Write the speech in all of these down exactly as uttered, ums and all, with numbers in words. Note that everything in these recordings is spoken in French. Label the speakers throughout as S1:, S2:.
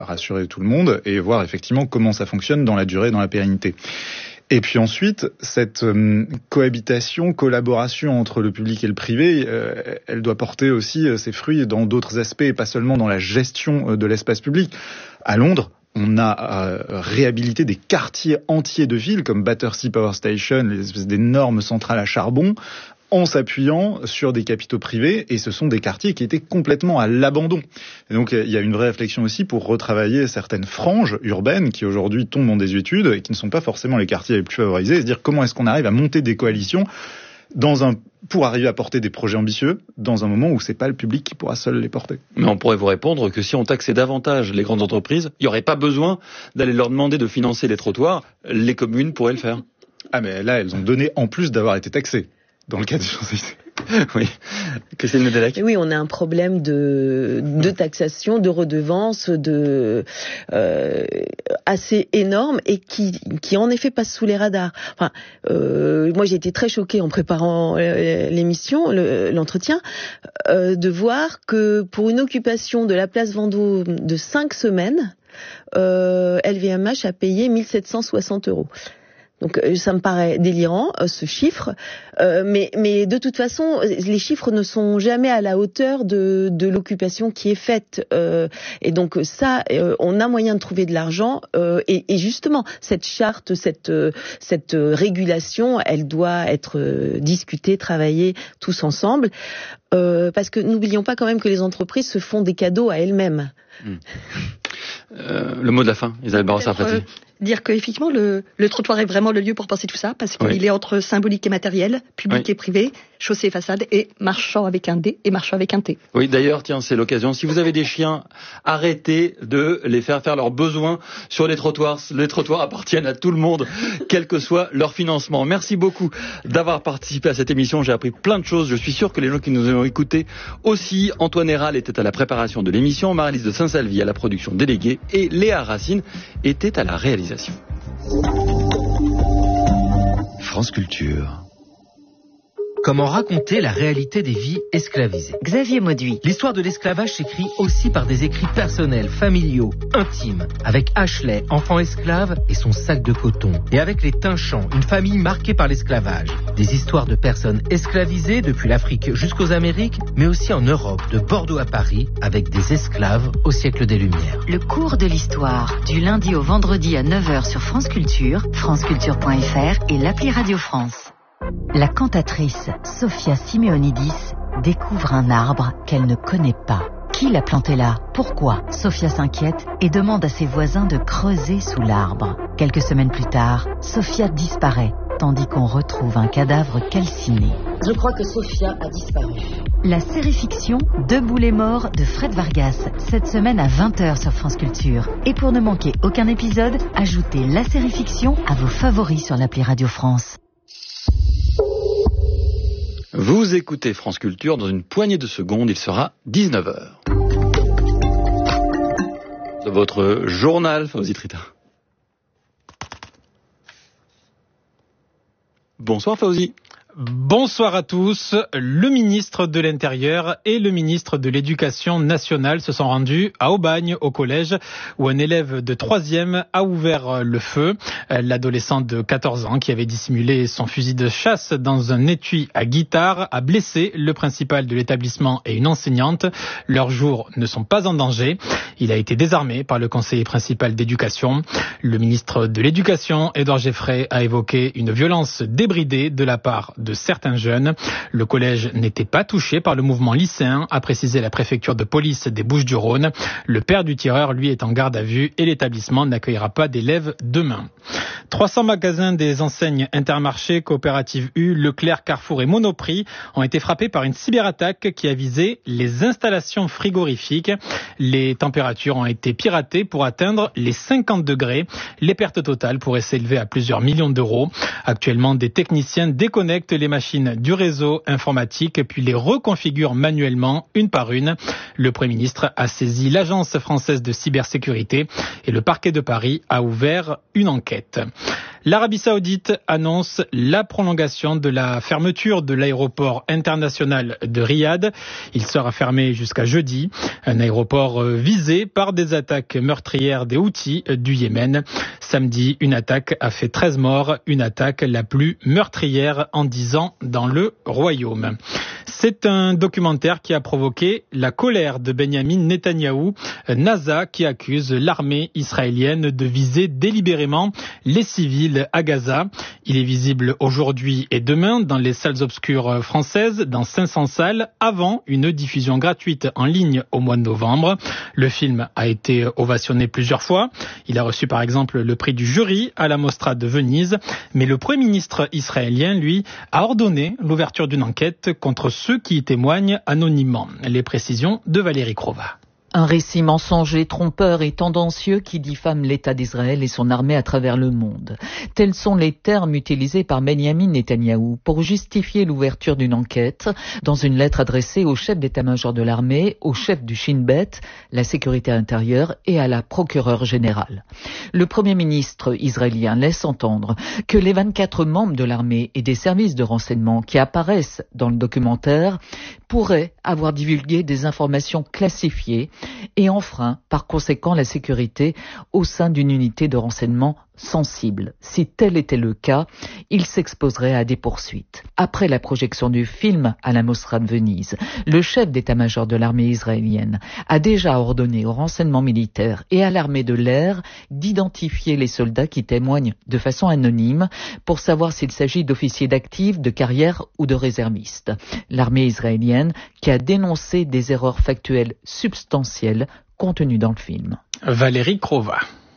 S1: rassurer tout le monde et voir effectivement comment ça fonctionne dans la durée, dans la pérennité. Et puis ensuite, cette euh, cohabitation, collaboration entre le public et le privé, euh, elle doit porter aussi euh, ses fruits dans d'autres aspects, et pas seulement dans la gestion euh, de l'espace public. À Londres, on a euh, réhabilité des quartiers entiers de villes, comme Battersea Power Station, les espèces d'énormes centrales à charbon, en s'appuyant sur des capitaux privés, et ce sont des quartiers qui étaient complètement à l'abandon. Et donc il y a une vraie réflexion aussi pour retravailler certaines franges urbaines qui aujourd'hui tombent en désuétude et qui ne sont pas forcément les quartiers les plus favorisés, et se dire comment est-ce qu'on arrive à monter des coalitions dans un pour arriver à porter des projets ambitieux dans un moment où c'est pas le public qui pourra seul les porter.
S2: Mais on pourrait vous répondre que si on taxait davantage les grandes entreprises, il n'y aurait pas besoin d'aller leur demander de financer les trottoirs, les communes pourraient le faire.
S1: Ah mais là elles ont donné en plus d'avoir été taxées. Dans le cas des Champs-Élysées.
S2: Oui. Christine Nedelec.
S3: Oui, on a un problème de, de taxation, de redevance, de, euh, assez énorme et qui, qui en effet passe sous les radars. Enfin, euh, moi j'ai été très choquée en préparant l'émission, le, l'entretien, euh, de voir que pour une occupation de la place Vendôme de cinq semaines, euh, L V M H a payé mille sept cent soixante euros. Donc ça me paraît délirant, ce chiffre, euh, mais, mais de toute façon, les chiffres ne sont jamais à la hauteur de, de l'occupation qui est faite. Euh, et donc ça, euh, on a moyen de trouver de l'argent. Euh, et, et justement, cette charte, cette, cette régulation, elle doit être discutée, travaillée tous ensemble. Euh, parce que n'oublions pas quand même que les entreprises se font des cadeaux à elles-mêmes.
S2: Mmh. Euh, le mot de la fin, Isabelle Barros-Sarfati.
S4: Euh, dire qu'effectivement, le, le trottoir est vraiment le lieu pour penser tout ça, parce qu'il oui. est entre symbolique et matériel, public oui. et privé, chaussée et façade, et marchand avec un D et marchand avec un T.
S2: Oui, d'ailleurs, tiens, c'est l'occasion. Si vous avez des chiens, arrêtez de les faire faire leurs besoins sur les trottoirs. Les trottoirs appartiennent à tout le monde, quel que soit leur financement. Merci beaucoup d'avoir participé à cette émission. J'ai appris plein de choses. Je suis sûr que les gens qui nous ont écoutés aussi. Antoine Héral était à la préparation de l'émission, Marie-Lise de Saint-Salvi à la production déléguée et Léa Racine était à la réalisation.
S5: France Culture. Comment raconter la réalité des vies esclavisées?
S6: Xavier Mauduit.
S5: L'histoire de l'esclavage s'écrit aussi par des écrits personnels, familiaux, intimes, avec Ashley, enfant esclave, et son sac de coton. Et avec les Tinchans, une famille marquée par l'esclavage. Des histoires de personnes esclavisées depuis l'Afrique jusqu'aux Amériques, mais aussi en Europe, de Bordeaux à Paris, avec des esclaves au siècle des Lumières.
S6: Le cours de l'histoire, du lundi au vendredi à neuf heures sur France Culture, franceculture point f r et l'appli Radio France. La cantatrice Sophia Simeonidis découvre un arbre qu'elle ne connaît pas. Qui l'a planté là? Pourquoi? Sophia s'inquiète et demande à ses voisins de creuser sous l'arbre. Quelques semaines plus tard, Sophia disparaît, tandis qu'on retrouve un cadavre calciné.
S3: Je crois que Sophia a disparu.
S6: La série-fiction Debout les morts de Fred Vargas, cette semaine à vingt heures sur France Culture. Et pour ne manquer aucun épisode, ajoutez la série-fiction à vos favoris sur l'appli Radio France.
S2: Vous écoutez France Culture, dans une poignée de secondes, il sera dix-neuf heures. Votre journal, Fawzi Trita. Bonsoir Fawzi.
S7: Bonsoir à tous. Le ministre de l'Intérieur et le ministre de l'Éducation nationale se sont rendus à Aubagne, au collège, où un élève de troisième a ouvert le feu. L'adolescent de quatorze ans, qui avait dissimulé son fusil de chasse dans un étui à guitare, a blessé le principal de l'établissement et une enseignante. Leurs jours ne sont pas en danger. Il a été désarmé par le conseiller principal d'éducation. Le ministre de l'Éducation, Édouard Geffray, a évoqué une violence débridée de la part de certains jeunes. Le collège n'était pas touché par le mouvement lycéen, a précisé la préfecture de police des Bouches-du-Rhône. Le père du tireur, lui, est en garde à vue et l'établissement n'accueillera pas d'élèves demain. trois cents magasins des enseignes Intermarché, Coopérative U, Leclerc, Carrefour et Monoprix ont été frappés par une cyberattaque qui a visé les installations frigorifiques. Les températures ont été piratées pour atteindre les cinquante degrés. Les pertes totales pourraient s'élever à plusieurs millions d'euros. Actuellement, des techniciens déconnectent les machines du réseau informatique puis les reconfigurent manuellement une par une. Le Premier ministre a saisi l'Agence française de cybersécurité et le parquet de Paris a ouvert une enquête. L'Arabie Saoudite annonce la prolongation de la fermeture de l'aéroport international de Riyad. Il sera fermé jusqu'à jeudi. Un aéroport visé par des attaques meurtrières des Houthis du Yémen. Samedi, une attaque a fait treize morts, une attaque la plus meurtrière en dix ans dans le royaume. C'est un documentaire qui a provoqué la colère de Benyamin Netanyahou, NASA qui accuse l'armée israélienne de viser délibérément les civils à Gaza. Il est visible aujourd'hui et demain dans les salles obscures françaises, dans cinq cents salles, avant une diffusion gratuite en ligne au mois de novembre. Le film a été ovationné plusieurs fois. Il a reçu par exemple le prix du jury à la Mostra de Venise. Mais le Premier ministre israélien, lui, a ordonné l'ouverture d'une enquête contre ceux qui y témoignent anonymement. Les précisions de Valérie Crova.
S8: Un récit mensonger, trompeur et tendancieux qui diffame l'État d'Israël et son armée à travers le monde. Tels sont les termes utilisés par Benyamin Netanyahou pour justifier l'ouverture d'une enquête dans une lettre adressée au chef d'état-major de l'armée, au chef du Shin Bet, la sécurité intérieure et à la procureure générale. Le Premier ministre israélien laisse entendre que les vingt-quatre membres de l'armée et des services de renseignement qui apparaissent dans le documentaire pourraient avoir divulgué des informations classifiées et enfreint par conséquent la sécurité au sein d'une unité de renseignement sensible. Si tel était le cas, il s'exposerait à des poursuites. Après la projection du film à la Mostra de Venise, le chef d'état-major de l'armée israélienne a déjà ordonné au renseignement militaire et à l'armée de l'air d'identifier les soldats qui témoignent de façon anonyme pour savoir s'il s'agit d'officiers d'actifs, de carrière ou de réservistes. L'armée israélienne qui a dénoncé des erreurs factuelles substantielles contenues dans le film.
S7: Valérie Crova.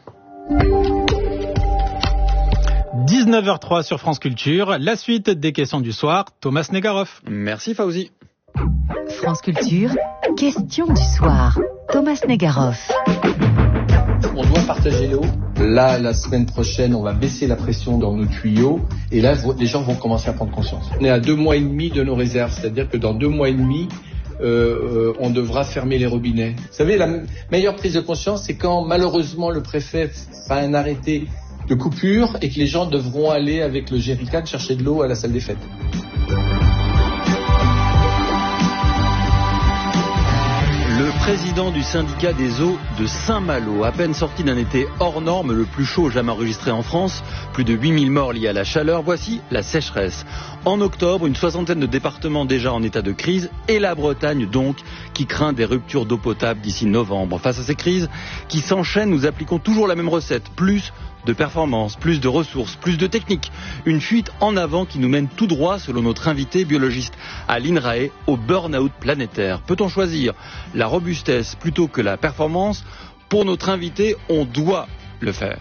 S7: dix-neuf heures zéro trois sur France Culture, la suite des questions du soir, Thomas Negaroff.
S2: Merci Fauzi.
S6: France Culture, question du soir, Thomas Negaroff.
S9: On doit partager l'eau. Là, la semaine prochaine, on va baisser la pression dans nos tuyaux. Et là, les gens vont commencer à prendre conscience. On est à deux mois et demi de nos réserves. C'est-à-dire que dans deux mois et demi, euh, on devra fermer les robinets. Vous savez, la meilleure prise de conscience, c'est quand, malheureusement, le préfet fait un arrêté de coupure et que les gens devront aller avec le jerrycan chercher de l'eau à la salle des fêtes.
S2: Le président du syndicat des eaux de Saint-Malo, à peine sorti d'un été hors norme, le plus chaud jamais enregistré en France, plus de huit mille morts liés à la chaleur, voici la sécheresse. En octobre, une soixantaine de départements déjà en état de crise, et la Bretagne donc, qui craint des ruptures d'eau potable d'ici novembre. Face à ces crises qui s'enchaînent, nous appliquons toujours la même recette, plus de performance, plus de ressources, plus de techniques. Une fuite en avant qui nous mène tout droit, selon notre invité biologiste à l'INRAE, au burn-out planétaire. Peut-on choisir la robustesse plutôt que la performance? Pour notre invité, on doit le faire.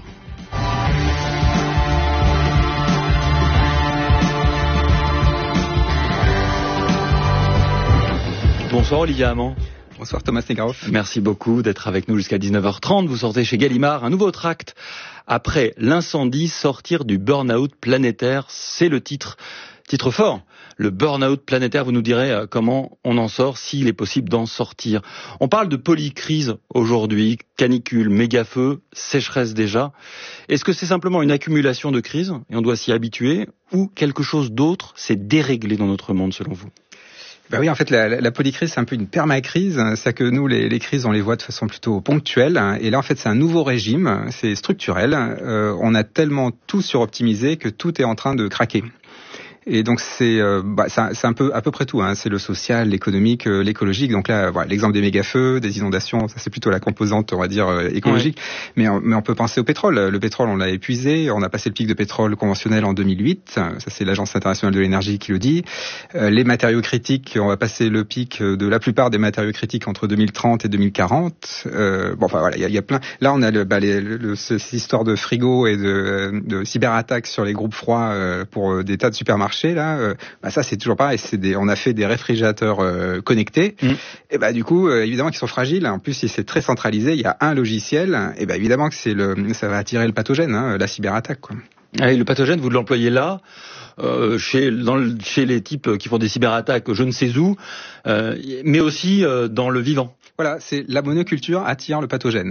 S2: Bonsoir Olivier Hamon.
S10: Bonsoir Thomas Negaroff.
S2: Merci beaucoup d'être avec nous jusqu'à dix-neuf heures trente. Vous sortez chez Gallimard un nouveau tract. Après l'incendie, sortir du burn-out planétaire, c'est le titre. Titre fort. Le burn-out planétaire, vous nous direz euh, comment on en sort, s'il est possible d'en sortir. On parle de polycrise aujourd'hui, canicule, méga-feu, sécheresse déjà. Est-ce que c'est simplement une accumulation de crises et on doit s'y habituer, ou quelque chose d'autre s'est déréglé dans notre monde selon vous?
S10: Ben oui, en fait, la, la polycrise, c'est un peu une permacrise. C'est que nous, les, les crises, on les voit de façon plutôt ponctuelle. Et là, en fait, c'est un nouveau régime, c'est structurel. Euh, on a tellement tout suroptimisé que tout est en train de craquer. Et donc c'est, euh, bah, c'est, c'est un peu à peu près tout. Hein. C'est le social, l'économique, euh, l'écologique. Donc là, voilà, l'exemple des méga-feux, des inondations, ça c'est plutôt la composante, on va dire, euh, écologique. Ouais. Mais, on, mais on peut penser au pétrole. Le pétrole, on l'a épuisé. On a passé le pic de pétrole conventionnel en deux mille huit. Ça c'est l'Agence internationale de l'énergie qui le dit. Euh, les matériaux critiques, on va passer le pic de la plupart des matériaux critiques entre deux mille trente et deux mille quarante. Euh, bon, enfin voilà, il y a, y a plein. Là, on a le, bah, les, le, le, cette histoire de frigo et de, de cyberattaques sur les groupes froids euh, pour des tas de supermarchés. Là, euh, bah ça c'est toujours pareil. C'est des, on a fait des réfrigérateurs euh, connectés. Mmh. Et bah du coup, euh, évidemment qu'ils sont fragiles. En plus, si c'est très centralisé, il y a un logiciel. Et bah évidemment que c'est le, ça va attirer le pathogène, hein, la cyberattaque, quoi.
S2: Ah, et le pathogène, vous l'employez là, euh, chez, dans le, chez les types qui font des cyberattaques, je ne sais où, euh, mais aussi euh, dans le vivant.
S10: Voilà, c'est la monoculture attire le pathogène.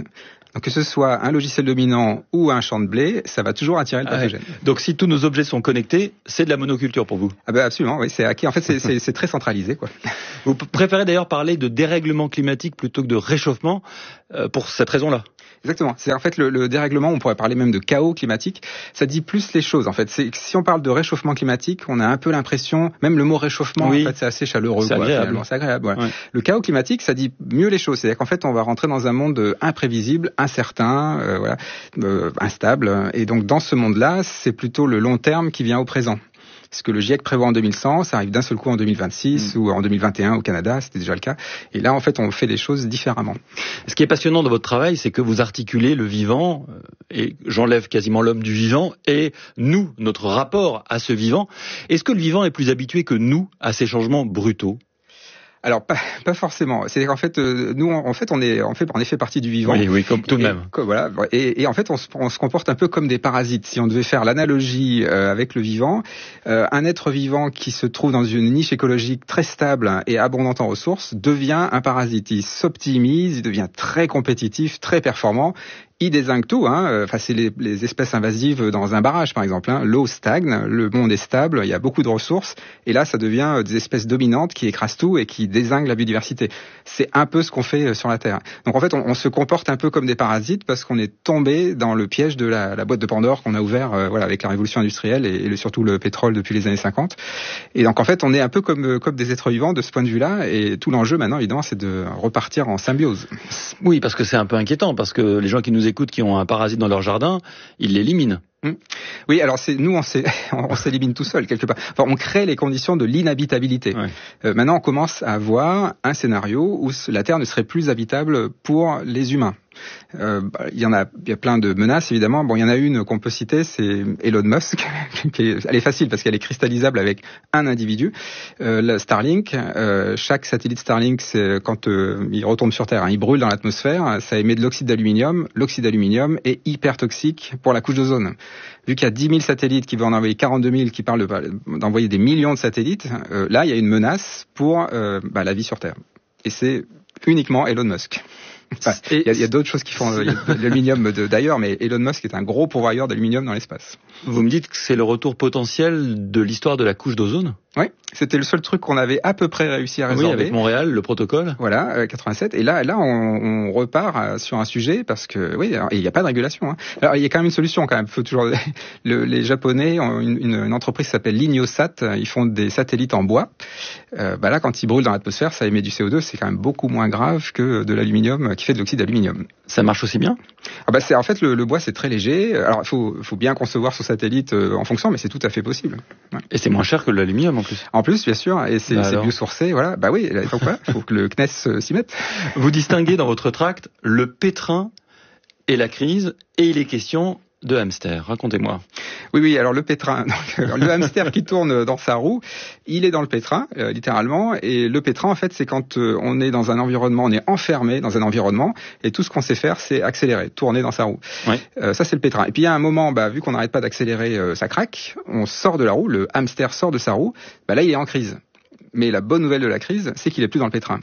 S10: Donc que ce soit un logiciel dominant ou un champ de blé, ça va toujours attirer le pathogène.
S2: Ah ouais. Donc si tous nos objets sont connectés, c'est de la monoculture pour vous?
S10: Ah ben absolument, oui, c'est hacké. En fait, c'est, c'est, c'est très centralisé, quoi.
S2: Vous préférez d'ailleurs parler de dérèglement climatique plutôt que de réchauffement euh, pour cette raison-là?
S10: Exactement. C'est en fait le, le dérèglement, on pourrait parler même de chaos climatique. Ça dit plus les choses en fait. C'est si on parle de réchauffement climatique, on a un peu l'impression, même le mot réchauffement, oui. en fait, c'est assez chaleureux.
S2: C'est
S10: quoi,
S2: agréable.
S10: C'est agréable. Ouais. Ouais. Le chaos climatique, ça dit mieux les choses. C'est-à-dire qu'en fait, on va rentrer dans un monde imprévisible, incertain, euh, voilà, euh, instable. Et donc dans ce monde-là, c'est plutôt le long terme qui vient au présent. Ce que le GIEC prévoit en deux mille cent, ça arrive d'un seul coup en deux mille vingt-six mmh. ou en deux mille vingt et un au Canada, c'était déjà le cas. Et là, en fait, on fait les choses différemment.
S2: Ce qui est passionnant dans votre travail, c'est que vous articulez le vivant, et j'enlève quasiment l'homme du vivant, et nous, notre rapport à ce vivant. Est-ce que le vivant est plus habitué que nous à ces changements brutaux ?
S10: Alors pas pas forcément. C'est qu'en fait euh, nous en fait on est en fait en effet partie du vivant.
S2: Oui oui comme tout de même.
S10: Et, voilà et, et en fait on se, on se comporte un peu comme des parasites. Si on devait faire l'analogie euh, avec le vivant, euh, un être vivant qui se trouve dans une niche écologique très stable et abondante en ressources devient un parasite. Il s'optimise, il devient très compétitif, très performant. Il dézingue tout, hein. Enfin, c'est les, les espèces invasives dans un barrage, par exemple. Hein. L'eau stagne, le monde est stable, il y a beaucoup de ressources, et là, ça devient des espèces dominantes qui écrasent tout et qui dézinguent la biodiversité. C'est un peu ce qu'on fait sur la Terre. Donc, en fait, on, on se comporte un peu comme des parasites parce qu'on est tombé dans le piège de la, la boîte de Pandore qu'on a ouvert, euh, voilà, avec la révolution industrielle et, et le, surtout le pétrole depuis les années cinquante. Et donc, en fait, on est un peu comme, comme des êtres vivants de ce point de vue-là, et tout l'enjeu maintenant, évidemment, c'est de repartir en symbiose.
S2: Oui, parce que c'est un peu inquiétant, parce que les gens qui nous écoutent, qui ont un parasite dans leur jardin, ils l'éliminent.
S10: Mmh. Oui, alors c'est nous on, s'est, on s'élimine tout seul quelque part. Enfin, on crée les conditions de l'inhabitabilité. Ouais. Euh, maintenant, on commence à avoir un scénario où la Terre ne serait plus habitable pour les humains. Euh, bah, il y en a, il y a plein de menaces évidemment. Bon, il y en a une qu'on peut citer, c'est Elon Musk. Qui est, elle est facile parce qu'elle est cristallisable avec un individu. Euh, le Starlink, euh, chaque satellite Starlink, c'est, quand euh, il retombe sur Terre, hein, il brûle dans l'atmosphère, ça émet de l'oxyde d'aluminium. L'oxyde d'aluminium est hyper toxique pour la couche d'ozone. Vu qu'il y a dix mille satellites qui vont en envoyer quarante-deux mille, qui parlent de, d'envoyer des millions de satellites, euh, là, il y a une menace pour euh, bah, la vie sur Terre. Et c'est uniquement Elon Musk. Enfin, il y a, y a d'autres choses qui font euh, l'aluminium de, d'ailleurs, mais Elon Musk est un gros pourvoyeur d'aluminium dans l'espace.
S2: Vous me dites que c'est le retour potentiel de l'histoire de la couche d'ozone ?
S10: Oui, c'était le seul truc qu'on avait à peu près réussi à résorber.
S2: Oui, avec Montréal, le protocole.
S10: Voilà, euh, quatre-vingt-sept. Et là, là, on, on repart euh, sur un sujet parce que oui, il n'y a pas de régulation. Hein. Alors, il y a quand même une solution quand même. Faut toujours le, les Japonais ont une, une, une entreprise qui s'appelle Lignosat. Ils font des satellites en bois. Euh, bah là, quand ils brûlent dans l'atmosphère, ça émet du C O deux. C'est quand même beaucoup moins grave que de l'aluminium qui fait de l'oxyde d'aluminium.
S2: Ça marche aussi bien ?
S10: Ah bah c'est en fait le, le bois c'est très léger. Alors il faut, faut bien concevoir ce satellite euh, en fonction, mais c'est tout à fait possible. Ouais.
S2: Et c'est moins cher que l'aluminium en plus.
S10: En plus, bien sûr, et c'est, bah c'est biosourcé, voilà. Bah oui, donc voilà, il faut que le C N E S s'y mette.
S2: Vous distinguez dans votre tract le pétrin et la crise, et il est question de hamster. Racontez-moi.
S10: Oui, oui. Alors le pétrin, donc, le hamster qui tourne dans sa roue, il est dans le pétrin, euh, littéralement. Et le pétrin, en fait, c'est quand euh, on est dans un environnement, on est enfermé dans un environnement, et tout ce qu'on sait faire, c'est accélérer, tourner dans sa roue.
S2: Oui.
S10: Euh, ça, c'est le pétrin. Et puis il y a un moment, bah, vu qu'on n'arrête pas d'accélérer, euh, ça craque. On sort de la roue, le hamster sort de sa roue. Bah là, il est en crise. Mais la bonne nouvelle de la crise, c'est qu'il est plus dans le pétrin.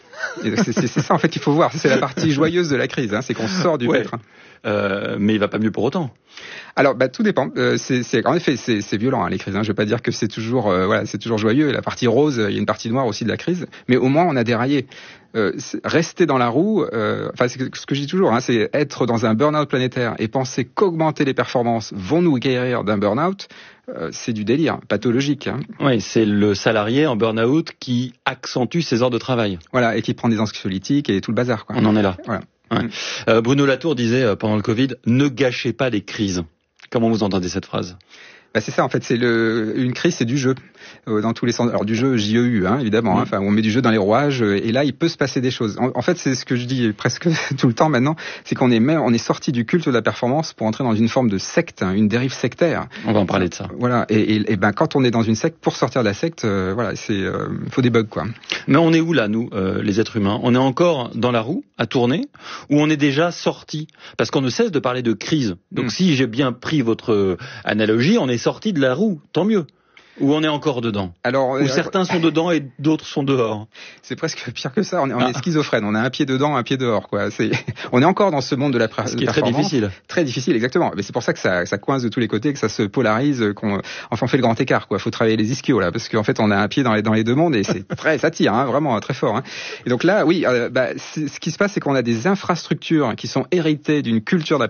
S10: Et c'est, c'est, c'est ça en fait qu'il faut voir. C'est la partie joyeuse de la crise, hein, c'est qu'on sort du ouais. pétrin.
S2: Euh, mais il va pas mieux pour autant.
S10: Alors, bah, tout dépend. Euh, c'est, c'est, en effet, c'est, c'est violent hein, les crises. Hein. Je vais pas dire que c'est toujours, euh, voilà, c'est toujours joyeux. La partie rose, il y a une partie noire aussi de la crise, mais au moins on a déraillé. Euh, rester dans la roue, euh, enfin, c'est ce que je dis toujours, hein, c'est être dans un burn-out planétaire et penser qu'augmenter les performances vont nous guérir d'un burn-out. Euh, c'est du délire pathologique. Hein.
S2: Oui, c'est le salarié en burn-out qui accentue ses heures de travail.
S10: Voilà, et qui prend des anxiolytiques et tout le bazar. Quoi.
S2: On en est là.
S10: Voilà.
S2: Ouais. Euh, Bruno Latour disait euh, pendant le Covid, ne gâchez pas les crises. Comment vous entendez cette phrase ?
S10: Bah c'est ça en fait, c'est le une crise, c'est du jeu euh, dans tous les sens. Alors du jeu J E U hein, évidemment, mmh. hein, enfin on met du jeu dans les rouages euh, et là il peut se passer des choses. En, en fait c'est ce que je dis presque tout le temps maintenant, c'est qu'on est même on est sorti du culte de la performance pour entrer dans une forme de secte, hein, une dérive sectaire.
S2: On va en parler de ça.
S10: Voilà et, et, et ben quand on est dans une secte, pour sortir de la secte, euh, voilà c'est euh, faut des bugs quoi.
S2: Mais on est où là nous euh, les êtres humains ? On est encore dans la roue à tourner ou on est déjà sorti ? Parce qu'on ne cesse de parler de crise. Donc mmh. si j'ai bien pris votre analogie, on est sorti de la roue. Tant mieux. Ou on est encore dedans?
S10: Alors,
S2: Ou euh, certains sont dedans et d'autres sont dehors?
S10: C'est presque pire que ça. On est, on
S2: ah.
S10: est schizophrène. On a un pied dedans, un pied dehors, quoi. C'est, on est encore dans ce monde de la performance.
S2: Ce qui est très difficile.
S10: Très difficile, exactement. Mais c'est pour ça que ça, ça coince de tous les côtés, que ça se polarise, qu'on, enfin, on fait le grand écart, quoi. Faut travailler les ischios, là, parce qu'en fait, on a un pied dans les, dans les deux mondes et c'est très, ça tire, hein, vraiment, très fort, hein. Et donc là, oui, euh, bah, ce qui se passe, c'est qu'on a des infrastructures qui sont héritées d'une culture de la